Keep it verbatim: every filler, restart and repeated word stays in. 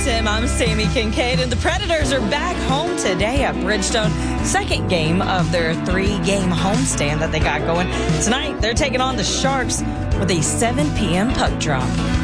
Tim. I'm Sammy Kincaid, and the Predators are back home today at Bridgestone. Second game of their three-game homestand that they got going. Tonight, they're taking on the Sharks with a seven p.m. puck drop.